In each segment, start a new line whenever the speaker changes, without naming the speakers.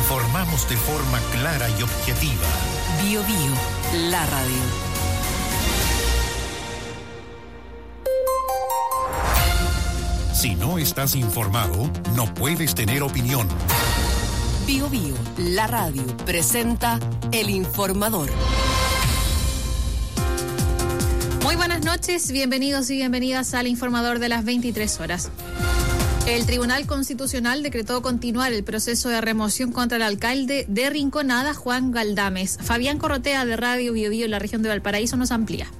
Informamos de forma clara y objetiva.
Bio Bio, la radio.
Si no estás informado, no puedes tener opinión.
Bio Bio, la radio, presenta El Informador.
Muy buenas noches, bienvenidos y bienvenidas al Informador de las 23 horas. El Tribunal Constitucional decretó continuar el proceso de remoción contra el alcalde de Rinconada, Juan Galdames. Fabián Corrotea, de Radio Bio Bio en la región de Valparaíso, nos amplía.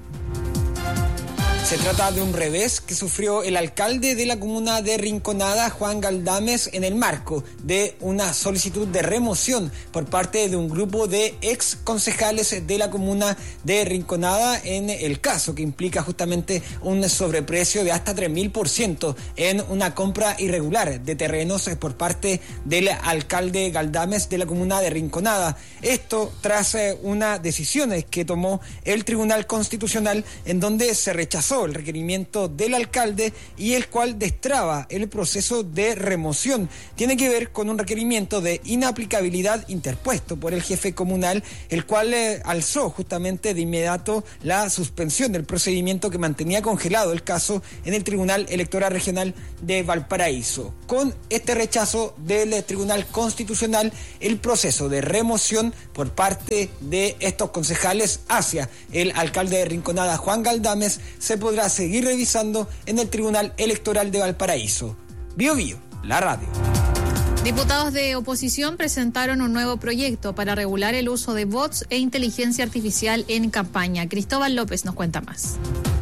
Se trata de un revés que sufrió el alcalde de la comuna de Rinconada, Juan Galdames, en el marco de una solicitud de remoción por parte de un grupo de ex concejales de la comuna de Rinconada, en el caso que implica justamente un sobreprecio de hasta 3.000% en una compra irregular de terrenos por parte del alcalde Galdames de la comuna de Rinconada. Esto tras una decisión que tomó el Tribunal Constitucional, en donde se rechazó el requerimiento del alcalde y el cual destraba el proceso de remoción. Tiene que ver con un requerimiento de inaplicabilidad interpuesto por el jefe comunal, el cual alzó justamente de inmediato la suspensión del procedimiento que mantenía congelado el caso en el Tribunal Electoral Regional de Valparaíso. Con este rechazo del Tribunal Constitucional, el proceso de remoción por parte de estos concejales hacia el alcalde de Rinconada, Juan Galdames, se podrá seguir revisando en el Tribunal Electoral de Valparaíso. Bio Bio, la radio.
Diputados de oposición presentaron un nuevo proyecto para regular el uso de bots e inteligencia artificial en campaña. Cristóbal López nos cuenta más.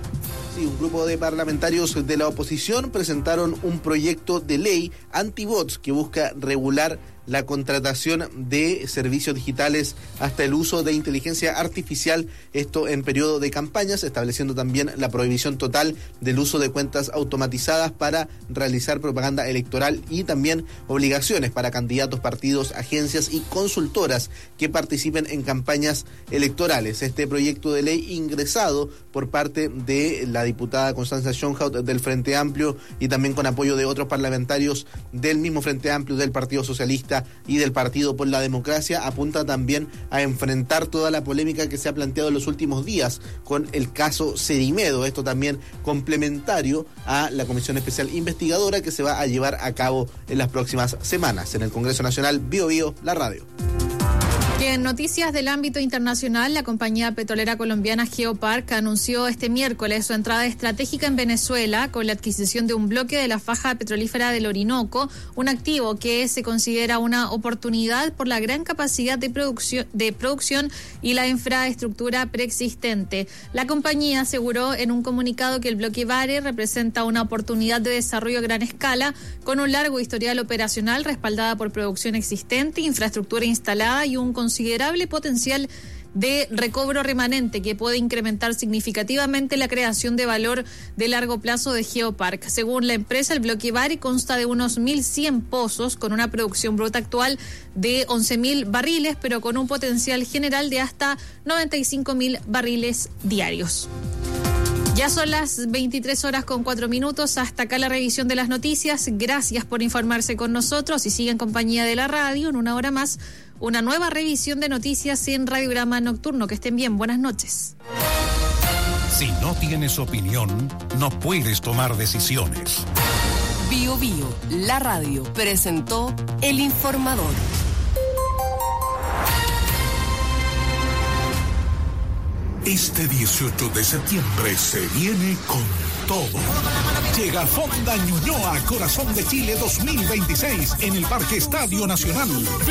Sí, un grupo de parlamentarios de la oposición presentaron un proyecto de ley anti-bots que busca regular la contratación de servicios digitales hasta el uso de inteligencia artificial, esto en periodo de campañas, estableciendo también la prohibición total del uso de cuentas automatizadas para realizar propaganda electoral y también obligaciones para candidatos, partidos, agencias y consultoras que participen en campañas electorales. Este proyecto de ley ingresado por parte de la diputada Constanza Schönhaut del Frente Amplio y también con apoyo de otros parlamentarios del mismo Frente Amplio, del Partido Socialista y del Partido por la Democracia, apunta también a enfrentar toda la polémica que se ha planteado en los últimos días con el caso Cerimedo. Esto también complementario a la Comisión Especial Investigadora que se va a llevar a cabo en las próximas semanas en el Congreso Nacional. Bio Bio, la radio.
Y en noticias del ámbito internacional, la compañía petrolera colombiana GeoPark anunció este miércoles su entrada estratégica en Venezuela con la adquisición de un bloque de la faja petrolífera del Orinoco, un activo que se considera una oportunidad por la gran capacidad de producción y la infraestructura preexistente. La compañía aseguró en un comunicado que el bloque Vare representa una oportunidad de desarrollo a gran escala con un largo historial operacional respaldada por producción existente, infraestructura instalada y un considerable potencial de recobro remanente que puede incrementar significativamente la creación de valor de largo plazo de GeoPark. Según la empresa, el bloque Vare consta de unos 1.100 pozos con una producción bruta actual de 11.000 barriles, pero con un potencial general de hasta 95.000 barriles diarios. Ya son las 23 horas con 4 minutos. Hasta acá la revisión de las noticias. Gracias por informarse con nosotros y sigue en compañía de la radio. En una hora más, una nueva revisión de noticias en Radiograma Nocturno. Que estén bien. Buenas noches.
Si no tienes opinión, no puedes tomar decisiones.
Bio Bio, la radio, presentó El Informador.
Este 18 de septiembre se viene con todo. Llega Fonda Ñuñoa, Corazón de Chile 2026 en el Parque Estadio Nacional.